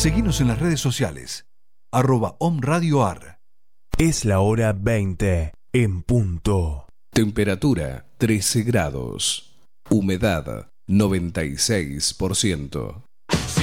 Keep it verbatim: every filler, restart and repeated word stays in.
Seguinos en las redes sociales, arroba omradioar. Es la hora veinte en punto. Temperatura trece grados. Humedad noventa y seis por ciento.